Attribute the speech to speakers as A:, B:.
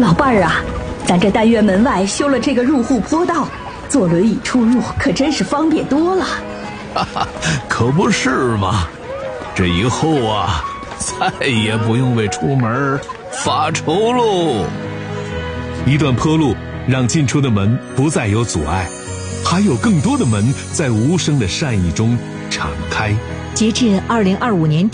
A: 老伴儿啊，咱这单元门外修了这个入户坡道，坐轮椅出入可真是方便多了。
B: 哈哈，可不是嘛！这以后啊，再也不用为出门发愁喽。
C: 一段坡路让进出的门不再有阻碍，还有更多的门在无声的善意中敞开。
D: 截至2025年底